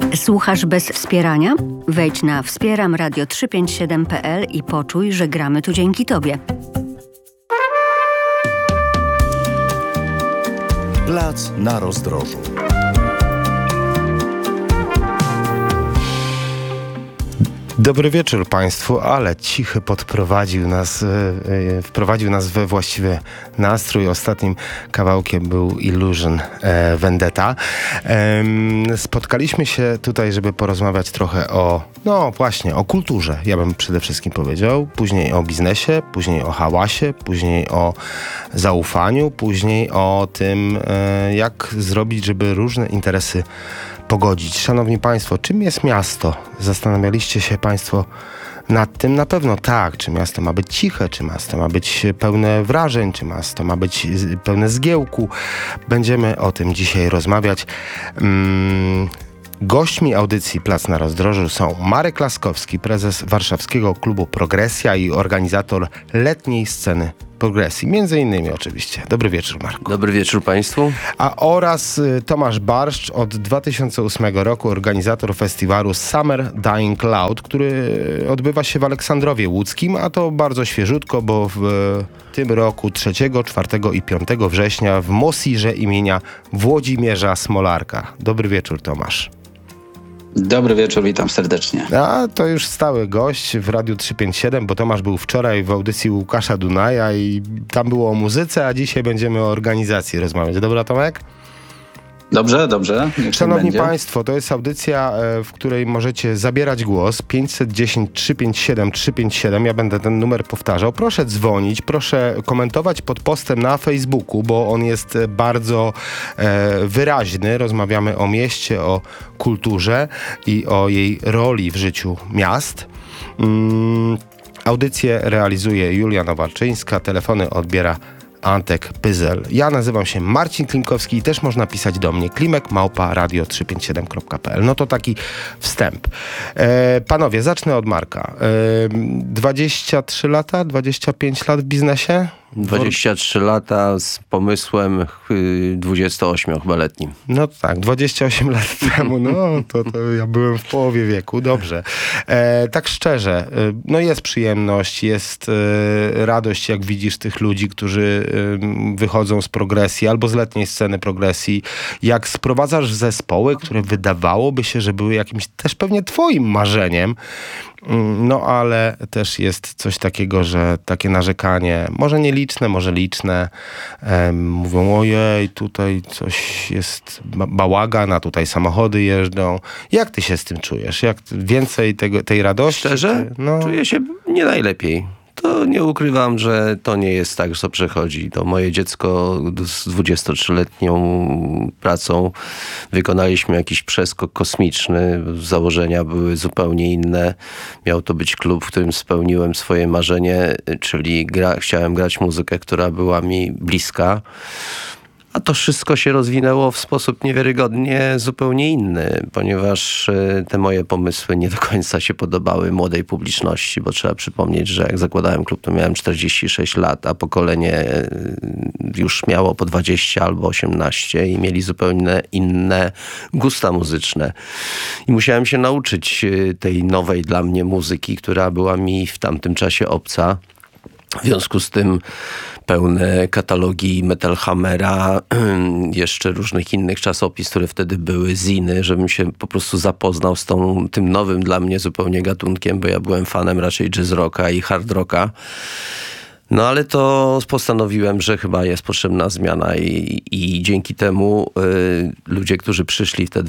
Słuchasz bez wspierania? Wejdź na wspieramradio357.pl i poczuj, że gramy tu dzięki Tobie. Plac na rozdrożu. Dobry wieczór Państwu, ale cichy wprowadził nas we właściwy nastrój. Ostatnim kawałkiem był Illusion Vendetta. Spotkaliśmy się tutaj, żeby porozmawiać trochę o kulturze. Ja bym przede wszystkim powiedział, później o biznesie, później o hałasie, później o zaufaniu, później o tym, jak zrobić, żeby różne interesy pogodzić. Szanowni Państwo, czym jest miasto? Zastanawialiście się Państwo nad tym? Na pewno tak. Czy miasto ma być ciche? Czy miasto ma być pełne wrażeń? Czy miasto ma być pełne zgiełku? Będziemy o tym dzisiaj rozmawiać. Gośćmi audycji Plac na Rozdrożu są Marek Laskowski, prezes warszawskiego klubu Progresja i organizator letniej sceny progresji. Między innymi oczywiście. Dobry wieczór, Marku. Dobry wieczór Państwu. Oraz Tomasz Barszcz, od 2008 roku organizator festiwalu Summer Dying Loud, który odbywa się w Aleksandrowie Łódzkim, a to bardzo świeżutko, bo w tym roku 3, 4 i 5 września w Mosirze imienia Włodzimierza Smolarka. Dobry wieczór, Tomasz. Dobry wieczór, witam serdecznie. A to już stały gość w Radiu 357, bo Tomasz był wczoraj w audycji Łukasza Dunaja i tam było o muzyce, a dzisiaj będziemy o organizacji rozmawiać. Dobra, Tomek? Dobrze. Szanowni Państwo, to jest audycja, w której możecie zabierać głos. 510 357 357. Ja będę ten numer powtarzał. Proszę dzwonić, proszę komentować pod postem na Facebooku, bo on jest bardzo wyraźny. Rozmawiamy o mieście, o kulturze i o jej roli w życiu miast. Audycję realizuje Julia Nowaczyńska. Telefony odbiera Antek Pyzel. Ja nazywam się Marcin Klimkowski i też można pisać do mnie klimek@radio357.pl. No to taki wstęp. Panowie, zacznę od Marka. 23 lata, 25 lat w biznesie? 23 lata z pomysłem 28 chyba letnim. No tak, 28 lat temu, to ja byłem w połowie wieku, dobrze. Tak szczerze, jest przyjemność, jest radość, jak widzisz tych ludzi, którzy wychodzą z progresji albo z letniej sceny progresji. Jak sprowadzasz zespoły, które wydawałoby się, że były jakimś też pewnie twoim marzeniem, ale też jest coś takiego, że takie narzekanie, może nieliczne, może liczne, mówią, ojej, tutaj coś jest bałagan, a tutaj samochody jeżdżą. Jak ty się z tym czujesz? Jak więcej tej radości? Szczerze? Czuję się nie najlepiej. To nie ukrywam, że to nie jest tak, że to przechodzi. To moje dziecko z 23-letnią pracą wykonaliśmy jakiś przeskok kosmiczny. Założenia były zupełnie inne. Miał to być klub, w którym spełniłem swoje marzenie, czyli chciałem grać muzykę, która była mi bliska. A to wszystko się rozwinęło w sposób niewiarygodnie zupełnie inny, ponieważ te moje pomysły nie do końca się podobały młodej publiczności, bo trzeba przypomnieć, że jak zakładałem klub, to miałem 46 lat, a pokolenie już miało po 20 albo 18 i mieli zupełnie inne gusta muzyczne. I musiałem się nauczyć tej nowej dla mnie muzyki, która była mi w tamtym czasie obca. W związku z tym pełne katalogi Metal Hammera, jeszcze różnych innych czasopis, które wtedy były, ziny, żebym się po prostu zapoznał z tym nowym dla mnie zupełnie gatunkiem, bo ja byłem fanem raczej jazz rocka i hard rocka. Ale to postanowiłem, że chyba jest potrzebna zmiana i dzięki temu ludzie, którzy przyszli w te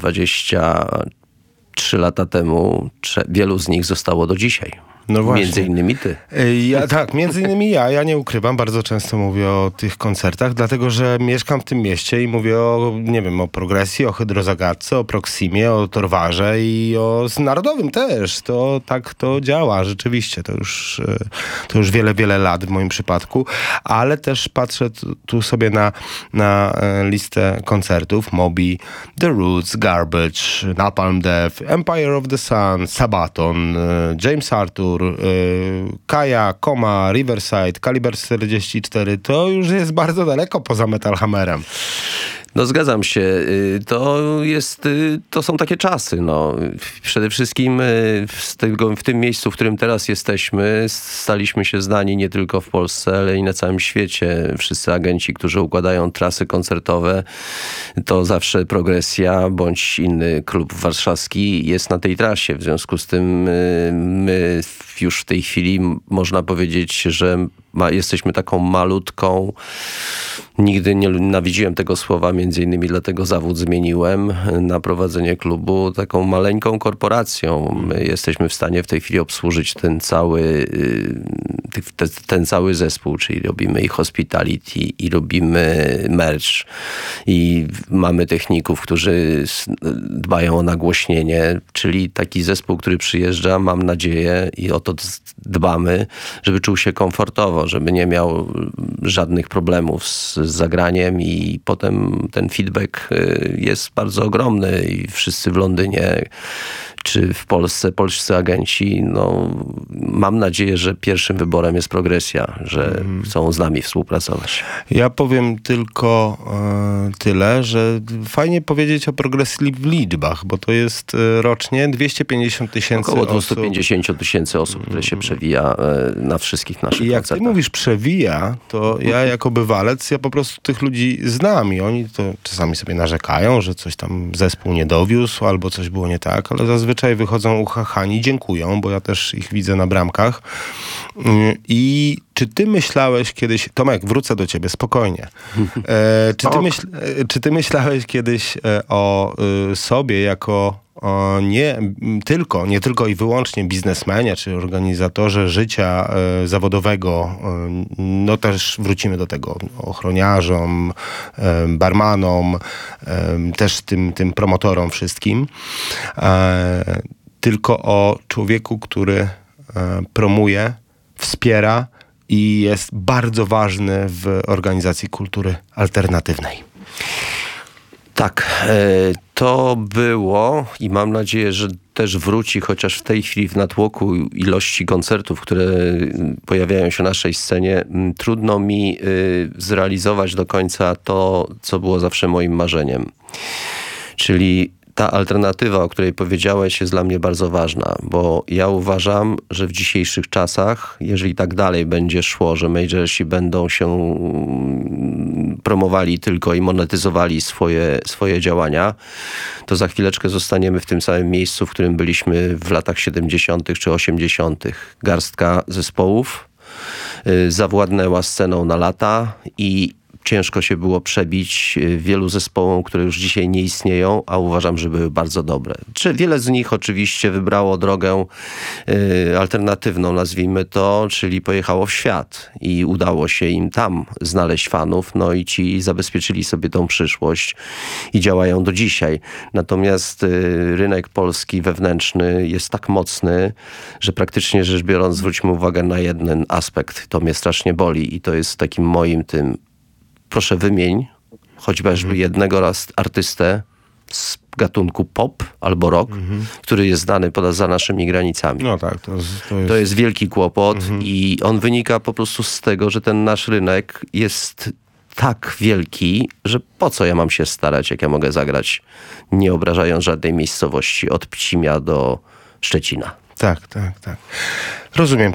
23 lata temu, wielu z nich zostało do dzisiaj. No właśnie. Między innymi ty. Między innymi ja. Ja nie ukrywam, bardzo często mówię o tych koncertach, dlatego że mieszkam w tym mieście i mówię o progresji, o hydrozagadce, o Proximie, o Torwarze i o Narodowym też. To tak to działa, rzeczywiście. To już wiele, wiele lat w moim przypadku, ale też patrzę tu sobie na listę koncertów. Moby, The Roots, Garbage, Napalm Death, Empire of the Sun, Sabaton, James Arthur, Kaja, Koma, Riverside, Kaliber 44, to już jest bardzo daleko poza Metal Hammerem. No zgadzam się. To są takie czasy. No. Przede wszystkim w tym miejscu, w którym teraz jesteśmy, staliśmy się znani nie tylko w Polsce, ale i na całym świecie. Wszyscy agenci, którzy układają trasy koncertowe, to zawsze Progresja bądź inny klub warszawski jest na tej trasie. W związku z tym my już w tej chwili można powiedzieć, że jesteśmy taką malutką, nigdy nie nienawidziłem tego słowa, między innymi dlatego zawód zmieniłem na prowadzenie klubu, taką maleńką korporacją. My jesteśmy w stanie w tej chwili obsłużyć ten cały zespół, czyli robimy i hospitality, i robimy merch, i mamy techników, którzy dbają o nagłośnienie, czyli taki zespół, który przyjeżdża, mam nadzieję, i o to dbamy, żeby czuł się komfortowo, żeby nie miał żadnych problemów z zagraniem, i potem ten feedback jest bardzo ogromny i wszyscy w Londynie czy w Polsce, polscy agenci, no mam nadzieję, że pierwszym wyborem jest Progresja, że chcą z nami współpracować. Ja powiem tylko tyle, że fajnie powiedzieć o Progresji w liczbach, bo to jest rocznie 250 tysięcy Około osób. 250 tysięcy osób, które się przewija na wszystkich naszych I jak koncertach. ty mówisz przewija, to ja jako bywalec, ja po prostu tych ludzi znam i oni to czasami sobie narzekają, że coś tam zespół nie dowiózł albo coś było nie tak, ale zazwyczaj wychodzą uchachani, dziękują, bo ja też ich widzę na bramkach. I czy ty myślałeś kiedyś, Tomek, wrócę do ciebie, spokojnie. Czy ty myślałeś kiedyś o sobie jako nie tylko i wyłącznie biznesmenie, czy organizatorze życia zawodowego, no też wrócimy do tego, ochroniarzom, barmanom, też tym promotorom wszystkim, tylko o człowieku, który promuje, wspiera i jest bardzo ważny w organizacji kultury alternatywnej. Tak, to było i mam nadzieję, że też wróci, chociaż w tej chwili w natłoku ilości koncertów, które pojawiają się na naszej scenie, trudno mi zrealizować do końca to, co było zawsze moim marzeniem. Czyli ta alternatywa, o której powiedziałeś, jest dla mnie bardzo ważna, bo ja uważam, że w dzisiejszych czasach, jeżeli tak dalej będzie szło, że majorsi będą się promowali tylko i monetyzowali swoje działania, to za chwileczkę zostaniemy w tym samym miejscu, w którym byliśmy w latach 70. czy 80. Garstka zespołów zawładnęła sceną na lata i ciężko się było przebić wielu zespołom, które już dzisiaj nie istnieją, a uważam, że były bardzo dobre. Wiele z nich oczywiście wybrało drogę alternatywną, nazwijmy to, czyli pojechało w świat i udało się im tam znaleźć fanów, no i ci zabezpieczyli sobie tą przyszłość i działają do dzisiaj. Natomiast rynek polski wewnętrzny jest tak mocny, że praktycznie rzecz biorąc zwróćmy uwagę na jeden aspekt. To mnie strasznie boli i to jest takim moim tym. Proszę wymień choćby jednego artystę z gatunku pop albo rock, który jest znany za naszymi granicami. No tak, to jest wielki kłopot i on wynika po prostu z tego, że ten nasz rynek jest tak wielki, że po co ja mam się starać, jak ja mogę zagrać, nie obrażając żadnej miejscowości, od Pcimia do Szczecina. Tak. Rozumiem,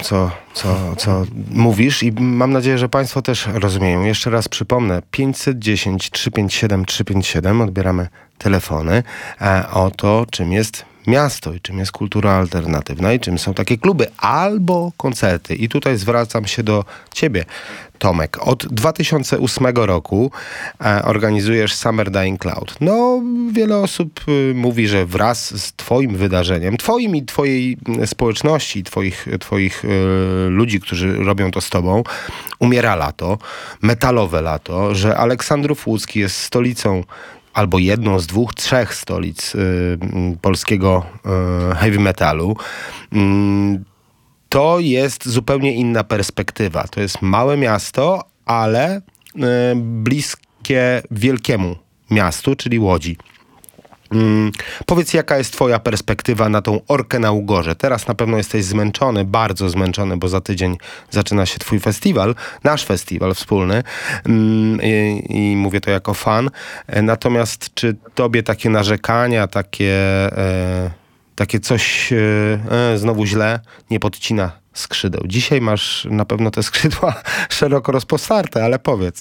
co mówisz i mam nadzieję, że państwo też rozumieją. Jeszcze raz przypomnę, 510 357 357, odbieramy telefony o to, czym jest miasto i czym jest kultura alternatywna i czym są takie kluby albo koncerty. I tutaj zwracam się do ciebie, Tomek. Od 2008 roku organizujesz Summer Dying Cloud. No, wiele osób mówi, że wraz z twoim wydarzeniem, twoim i twojej społeczności, twoich ludzi, którzy robią to z tobą, umiera lato, metalowe lato, że Aleksandrów Łódzki jest stolicą albo jedną z 2, 3 stolic polskiego heavy metalu. To jest zupełnie inna perspektywa. To jest małe miasto, ale bliskie wielkiemu miastu, czyli Łodzi. Powiedz, jaka jest twoja perspektywa na tą Orkę na Ugorze? Teraz na pewno jesteś zmęczony, bardzo zmęczony, bo za tydzień zaczyna się twój festiwal, nasz festiwal wspólny i mówię to jako fan. Natomiast czy tobie takie narzekania, takie coś znowu źle nie podcina skrzydeł? Dzisiaj masz na pewno te skrzydła szeroko rozpostarte, ale powiedz.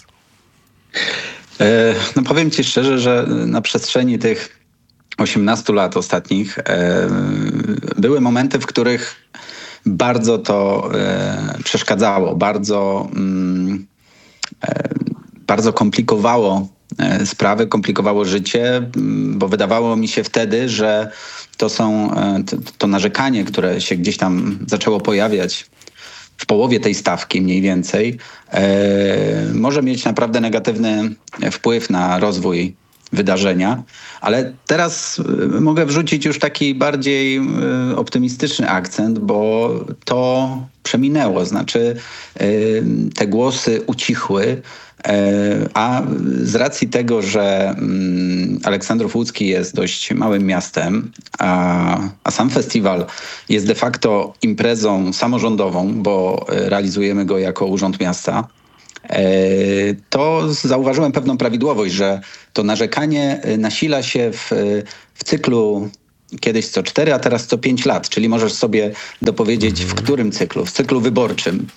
No powiem ci szczerze, że na przestrzeni tych 18 lat ostatnich były momenty, w których bardzo to przeszkadzało, bardzo komplikowało sprawy, komplikowało życie, bo wydawało mi się wtedy, że to narzekanie, które się gdzieś tam zaczęło pojawiać w połowie tej stawki mniej więcej, może mieć naprawdę negatywny wpływ na rozwój wydarzenia, ale teraz mogę wrzucić już taki bardziej optymistyczny akcent, bo to przeminęło, znaczy te głosy ucichły, a z racji tego, że Aleksandrów Łódzki jest dość małym miastem, a sam festiwal jest de facto imprezą samorządową, bo realizujemy go jako Urząd Miasta, to zauważyłem pewną prawidłowość, że to narzekanie nasila się w cyklu kiedyś co 4, a teraz co 5 lat. Czyli możesz sobie dopowiedzieć, w którym cyklu? W cyklu wyborczym.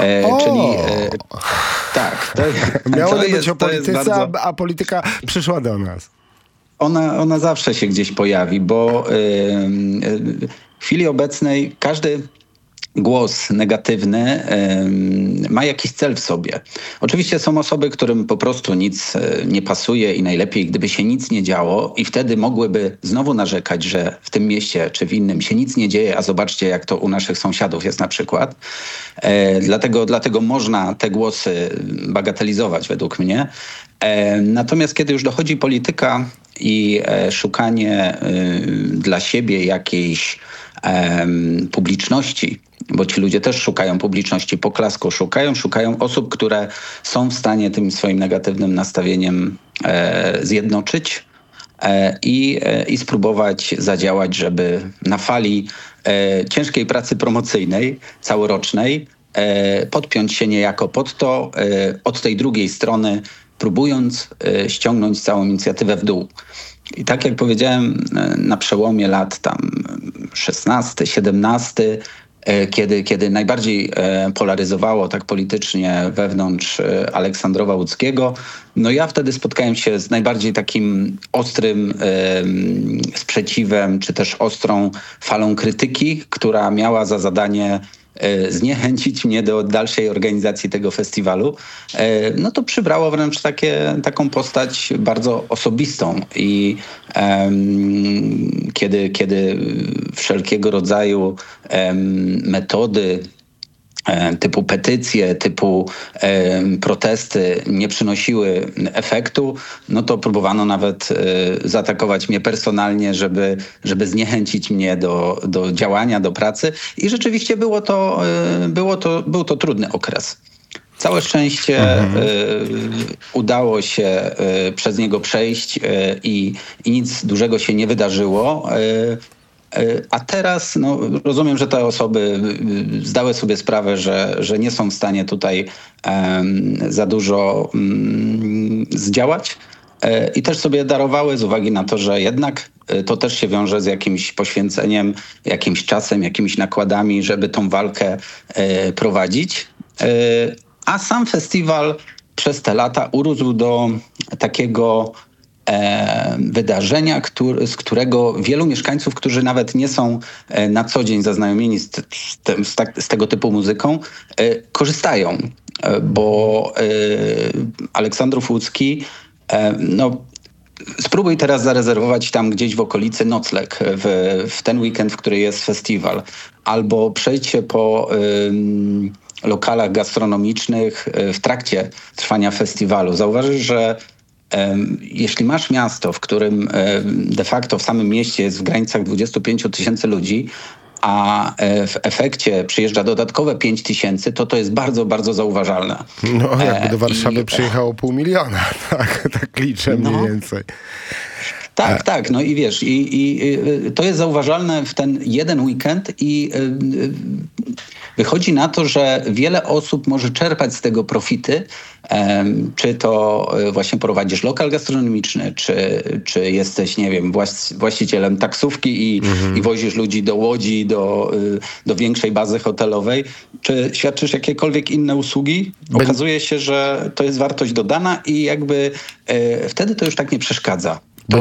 Tak. Miało to być o polityce, a polityka przyszła do nas. Ona zawsze się gdzieś pojawi, bo w chwili obecnej każdy głos negatywny ma jakiś cel w sobie. Oczywiście są osoby, którym po prostu nic nie pasuje i najlepiej, gdyby się nic nie działo i wtedy mogłyby znowu narzekać, że w tym mieście czy w innym się nic nie dzieje, a zobaczcie, jak to u naszych sąsiadów jest na przykład. Dlatego można te głosy bagatelizować według mnie. Natomiast kiedy już dochodzi polityka i szukanie dla siebie jakiejś publiczności, bo ci ludzie też szukają publiczności, poklasku, szukają osób, które są w stanie tym swoim negatywnym nastawieniem zjednoczyć i spróbować zadziałać, żeby na fali ciężkiej pracy promocyjnej, całorocznej, podpiąć się niejako pod to od tej drugiej strony, próbując ściągnąć całą inicjatywę w dół. I tak jak powiedziałem, na przełomie lat tam 16, 17, kiedy najbardziej polaryzowało tak politycznie wewnątrz Aleksandrowa Łódzkiego, no ja wtedy spotkałem się z najbardziej takim ostrym sprzeciwem, czy też ostrą falą krytyki, która miała za zadanie zniechęcić mnie do dalszej organizacji tego festiwalu, no to przybrało wręcz taką postać bardzo osobistą i kiedy wszelkiego rodzaju metody typu petycje, typu protesty nie przynosiły efektu, no to próbowano nawet zaatakować mnie personalnie, żeby zniechęcić mnie do działania, do pracy. I rzeczywiście był to trudny okres. Całe szczęście udało się przez niego przejść i nic dużego się nie wydarzyło. A teraz rozumiem, że te osoby zdały sobie sprawę, że nie są w stanie tutaj za dużo zdziałać i też sobie darowały z uwagi na to, że jednak to też się wiąże z jakimś poświęceniem, jakimś czasem, jakimiś nakładami, żeby tą walkę prowadzić. A sam festiwal przez te lata urósł do takiego wydarzenia, z którego wielu mieszkańców, którzy nawet nie są na co dzień zaznajomieni z tego typu muzyką, korzystają, bo Aleksandrów Łódzki, spróbuj teraz zarezerwować tam gdzieś w okolicy nocleg w ten weekend, w który jest festiwal, albo przejdź się po lokalach gastronomicznych w trakcie trwania festiwalu. Zauważysz, że jeśli masz miasto, w którym de facto w samym mieście jest w granicach 25 000 ludzi, a w efekcie przyjeżdża dodatkowe 5 000, to jest bardzo, bardzo zauważalne. No, jakby do Warszawy przyjechało 500 000, tak liczę mniej więcej. Tak. No i wiesz, i to jest zauważalne w ten jeden weekend i wychodzi na to, że wiele osób może czerpać z tego profity, czy to właśnie prowadzisz lokal gastronomiczny, czy jesteś, nie wiem, właścicielem taksówki i wozisz ludzi do Łodzi, do większej bazy hotelowej, czy świadczysz jakiekolwiek inne usługi. Okazuje się, że to jest wartość dodana i jakby wtedy to już tak nie przeszkadza.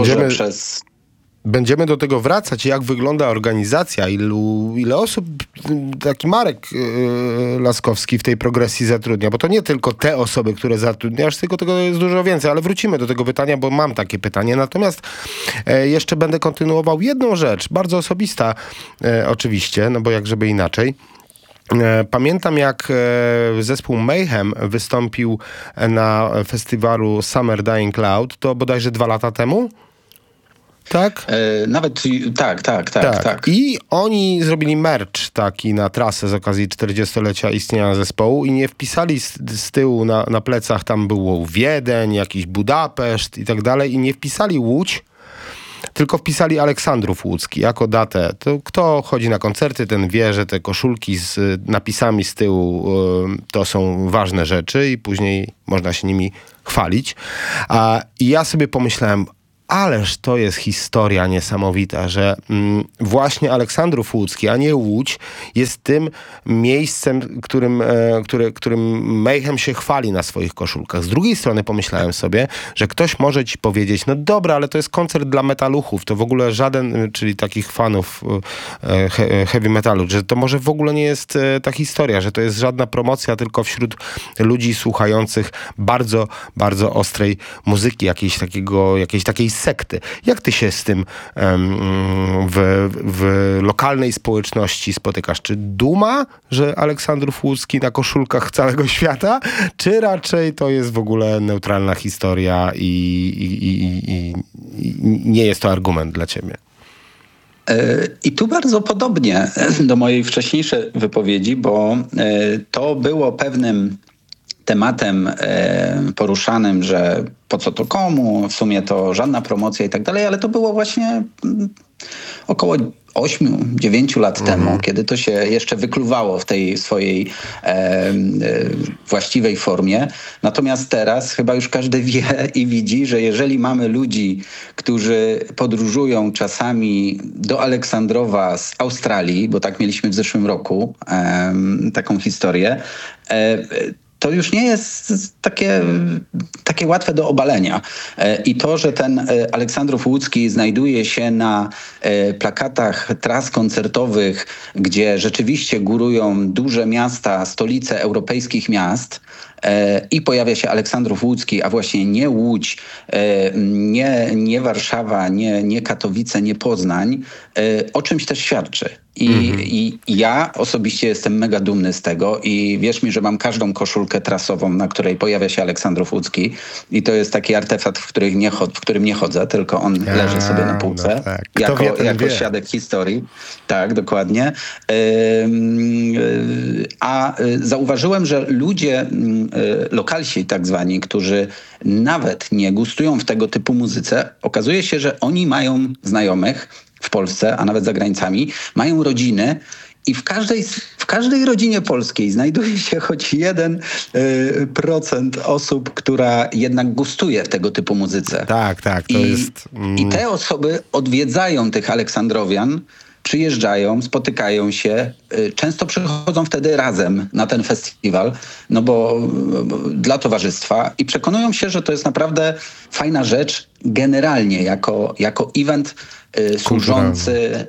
Będziemy do tego wracać, jak wygląda organizacja, ile osób taki Marek Laskowski w tej progresji zatrudnia, bo to nie tylko te osoby, które zatrudniasz, tylko tego jest dużo więcej, ale wrócimy do tego pytania, bo mam takie pytanie. Natomiast jeszcze będę kontynuował jedną rzecz, bardzo osobista oczywiście, no bo jak żeby inaczej. Pamiętam, jak zespół Mayhem wystąpił na festiwalu Summer Dying Cloud, to bodajże 2 lata temu. Tak? Nawet tak. I oni zrobili merch taki na trasę z okazji 40-lecia istnienia zespołu i nie wpisali z tyłu na plecach, tam było Wiedeń, jakiś Budapeszt i tak dalej, i nie wpisali Łódź, tylko wpisali Aleksandrów Łódzki jako datę. To kto chodzi na koncerty, ten wie, że te koszulki z napisami z tyłu to są ważne rzeczy i później można się nimi chwalić. I ja sobie pomyślałem, ależ to jest historia niesamowita, że właśnie Aleksandrów Łódzki, a nie Łódź, jest tym miejscem, którym Mayhem się chwali na swoich koszulkach. Z drugiej strony pomyślałem sobie, że ktoś może ci powiedzieć, no dobra, ale to jest koncert dla metaluchów, to w ogóle żaden, czyli takich fanów heavy metalu, że to może w ogóle nie jest ta historia, że to jest żadna promocja, tylko wśród ludzi słuchających bardzo, bardzo ostrej muzyki, jakiejś takiej sekty. Jak ty się z tym w lokalnej społeczności spotykasz? Czy duma, że Aleksandrów Łódzki na koszulkach całego świata? Czy raczej to jest w ogóle neutralna historia i nie jest to argument dla ciebie? I tu bardzo podobnie do mojej wcześniejszej wypowiedzi, bo to było pewnym tematem poruszanym, że po co to komu, w sumie to żadna promocja i tak dalej, ale to było właśnie około 8-9 lat temu, kiedy to się jeszcze wykluwało w tej swojej właściwej formie. Natomiast teraz chyba już każdy wie i widzi, że jeżeli mamy ludzi, którzy podróżują czasami do Aleksandrowa z Australii, bo tak mieliśmy w zeszłym roku taką historię, to już nie jest takie łatwe do obalenia. I to, że ten Aleksandrów Łódzki znajduje się na plakatach tras koncertowych, gdzie rzeczywiście górują duże miasta, stolice europejskich miast, i pojawia się Aleksandrów Łódzki, a właśnie nie Łódź, nie Warszawa, nie Katowice, nie Poznań, o czymś też świadczy. I ja osobiście jestem mega dumny z tego i wierz mi, że mam każdą koszulkę trasową, na której pojawia się Aleksandrów Łódzki i to jest taki artefakt, w którym nie chodzę, tylko on leży sobie na półce, no tak. jako świadek historii. Tak, dokładnie. A zauważyłem, że ludzie, lokalsi tak zwani, którzy nawet nie gustują w tego typu muzyce, okazuje się, że oni mają znajomych w Polsce, a nawet za granicami, mają rodziny i w każdej rodzinie polskiej znajduje się choć 1% osób, która jednak gustuje w tego typu muzyce. Tak, to jest... I te osoby odwiedzają tych Aleksandrowian, przyjeżdżają, spotykają się, często przychodzą wtedy razem na ten festiwal, no bo dla towarzystwa i przekonują się, że to jest naprawdę fajna rzecz generalnie jako event służący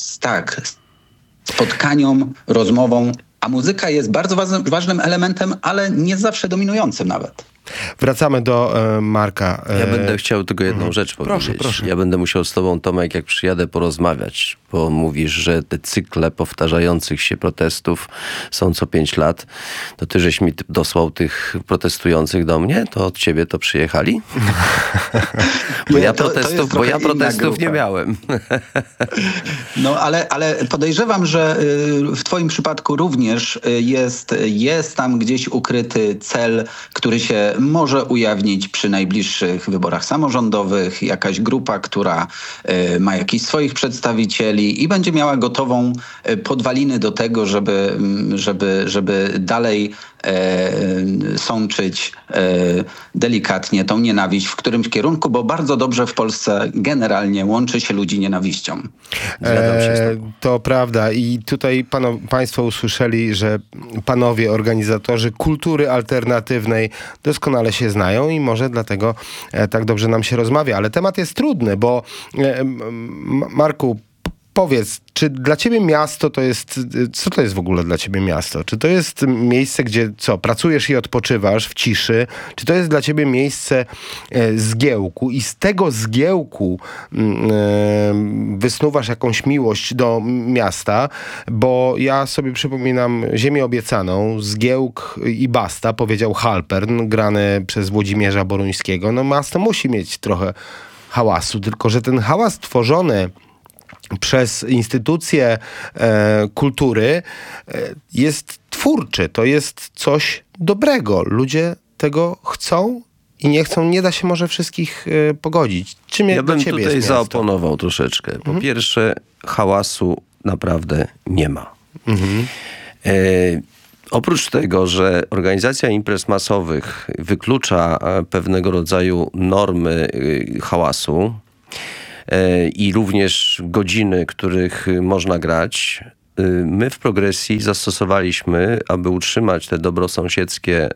spotkaniom, rozmowom, a muzyka jest bardzo ważnym elementem, ale nie zawsze dominującym nawet. Wracamy do Marka. Ja będę chciał tylko jedną rzecz powiedzieć. Proszę. Ja będę musiał z tobą, Tomek, jak przyjadę, porozmawiać, bo mówisz, że te cykle powtarzających się protestów są co 5 lat. To ty żeś mi dosłał tych protestujących do mnie? To od ciebie to przyjechali? Bo ja protestów nie miałem. No ale podejrzewam, że w twoim przypadku również jest tam gdzieś ukryty cel, który się może ujawnić przy najbliższych wyborach samorządowych, jakaś grupa, która ma jakichś swoich przedstawicieli i będzie miała gotową podwaliny do tego, żeby dalej sączyć delikatnie tą nienawiść w którymś kierunku, bo bardzo dobrze w Polsce generalnie łączy się ludzi nienawiścią. Zgadzam się z tobą. To prawda i tutaj państwo usłyszeli, że panowie organizatorzy kultury alternatywnej doskonale się znają i może dlatego tak dobrze nam się rozmawia, ale temat jest trudny, bo Marku, powiedz, czy dla ciebie miasto to jest... Co to jest w ogóle dla ciebie miasto? Czy to jest miejsce, gdzie pracujesz i odpoczywasz w ciszy? Czy to jest dla ciebie miejsce zgiełku i z tego zgiełku wysnuwasz jakąś miłość do miasta? Bo ja sobie przypominam Ziemię obiecaną, zgiełk i basta, powiedział Halpern, grany przez Włodzimierza Boruńskiego. No miasto musi mieć trochę hałasu, tylko że ten hałas tworzony przez instytucje kultury jest twórczy. To jest coś dobrego. Ludzie tego chcą i nie chcą. Nie da się może wszystkich pogodzić. Czym Ja dla bym ciebie tutaj jest miasto? zaoponował troszeczkę. Po pierwsze, hałasu naprawdę nie ma. Oprócz tego, że organizacja imprez masowych wyklucza pewnego rodzaju normy hałasu, i również godziny, których można grać. My w Progresji zastosowaliśmy, aby utrzymać te dobrosąsiedzkie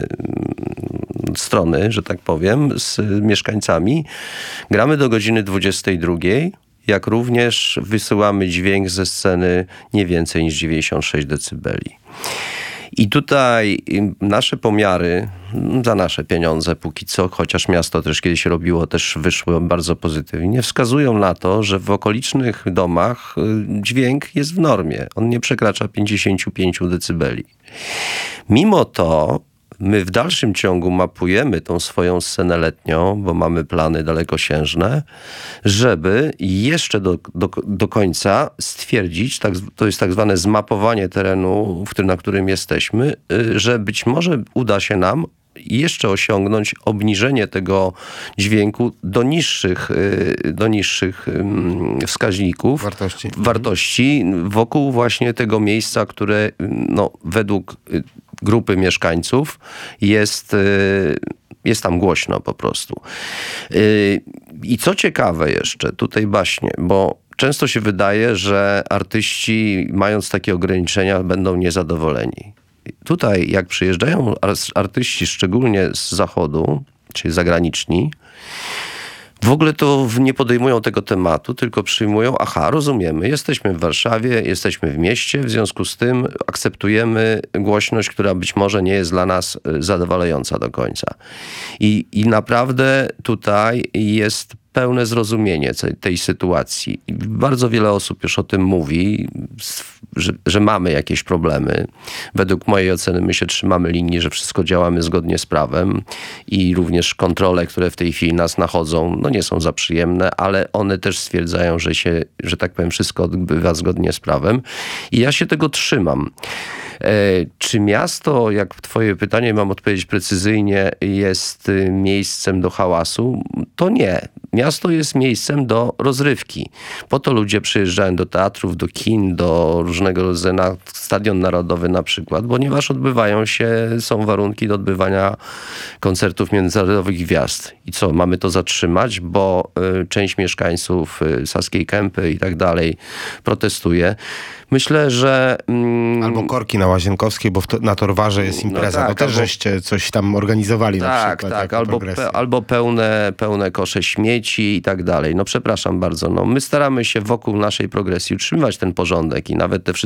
strony, że tak powiem, z mieszkańcami. Gramy do godziny 22, jak również wysyłamy dźwięk ze sceny nie więcej niż 96 decybeli. I tutaj nasze pomiary, za nasze pieniądze póki co, chociaż miasto też kiedyś robiło, też wyszło bardzo pozytywnie, wskazują na to, że w okolicznych domach dźwięk jest w normie. On nie przekracza 55 decybeli. Mimo to my w dalszym ciągu mapujemy tą swoją scenę letnią, bo mamy plany dalekosiężne, żeby jeszcze do końca stwierdzić, to jest tak zwane zmapowanie terenu, na którym jesteśmy, że być może uda się nam jeszcze osiągnąć obniżenie tego dźwięku do niższych wskaźników, wartości wokół właśnie tego miejsca, które według grupy mieszkańców jest tam głośno po prostu. I co ciekawe jeszcze, tutaj baśnie, bo często się wydaje, że artyści, mając takie ograniczenia, będą niezadowoleni. Tutaj, jak przyjeżdżają artyści, szczególnie z zachodu, czyli zagraniczni, w ogóle to nie podejmują tego tematu, tylko przyjmują, rozumiemy, jesteśmy w Warszawie, jesteśmy w mieście, w związku z tym akceptujemy głośność, która być może nie jest dla nas zadowalająca do końca. I naprawdę tutaj jest pełne zrozumienie tej sytuacji. I bardzo wiele osób już o tym mówi, że mamy jakieś problemy. Według mojej oceny my się trzymamy linii, że wszystko działamy zgodnie z prawem i również kontrole, które w tej chwili nas nachodzą, nie są za przyjemne, ale one też stwierdzają, że tak powiem, wszystko odbywa zgodnie z prawem. I ja się tego trzymam. Czy miasto, jak twoje pytanie mam odpowiedzieć precyzyjnie, jest miejscem do hałasu? To nie. Miasto jest miejscem do rozrywki. Po to ludzie przyjeżdżają do teatrów, do kin, do różnego rodzaju, na Stadion Narodowy na przykład, ponieważ są warunki do odbywania koncertów międzynarodowych gwiazd. I co, mamy to zatrzymać, bo część mieszkańców Saskiej Kępy i tak dalej protestuje. Myślę, że... Albo korki na Łazienkowskiej, bo na Torwarze jest impreza. To też żeście coś tam organizowali na przykład. Tak. Albo pełne kosze śmieci i tak dalej. Przepraszam bardzo. My staramy się wokół naszej progresji utrzymywać ten porządek i nawet